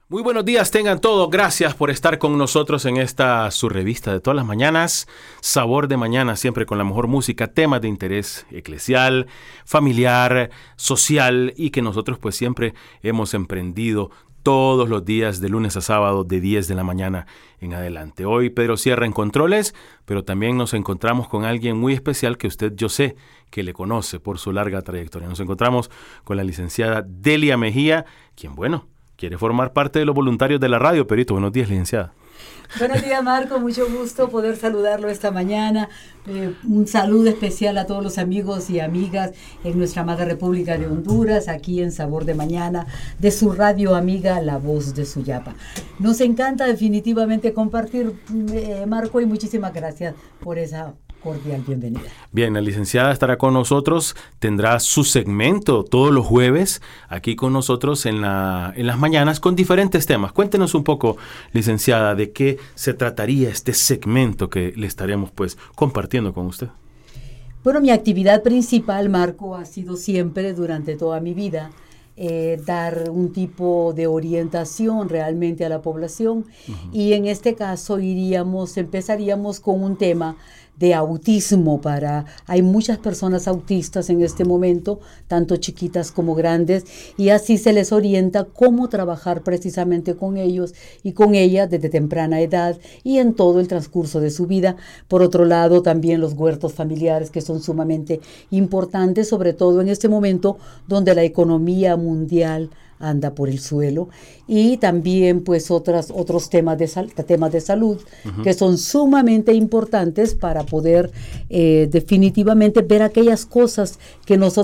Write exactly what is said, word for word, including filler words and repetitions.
Muy buenos días tengan todos, gracias por estar con nosotros en esta su revista de todas las mañanas, Sabor de Mañana, siempre con la mejor música, temas de interés eclesial, familiar, social y que nosotros pues siempre hemos emprendido todos los días de lunes a sábado de diez de la mañana en adelante. Hoy Pedro Sierra en controles, pero también nos encontramos con alguien muy especial que usted yo sé que le conoce por su larga trayectoria. Nos encontramos con la licenciada Delia Mejía, quien bueno, quiere formar parte de los voluntarios de la radio. Perito, buenos días, licenciada. Buenos días, Marco. Mucho gusto poder saludarlo esta mañana. Eh, un saludo especial a todos los amigos y amigas en nuestra amada República de Honduras, aquí en Sabor de Mañana, de su radio amiga La Voz de Suyapa. Nos encanta definitivamente compartir, eh, Marco, y muchísimas gracias por esa cordial bienvenida. Bien, la licenciada estará con nosotros, tendrá su segmento todos los jueves aquí con nosotros en, la, en las mañanas con diferentes temas. Cuéntenos un poco, licenciada, de qué se trataría este segmento que le estaremos pues compartiendo con usted. Bueno, mi actividad principal, Marco, ha sido siempre durante toda mi vida Eh, dar un tipo de orientación realmente a la población. Uh-huh. Y en este caso iríamos, empezaríamos con un tema de autismo para, hay muchas personas autistas en este momento, tanto chiquitas como grandes, y así se les orienta cómo trabajar precisamente con ellos y con ellas desde temprana edad y en todo el transcurso de su vida. Por otro lado, también los huertos familiares, que son sumamente importantes, sobre todo en este momento donde la economía mundial anda por el suelo, y también pues otras, otros temas de, sal, temas de salud uh-huh. que son sumamente importantes para poder eh, definitivamente ver aquellas cosas que nosotros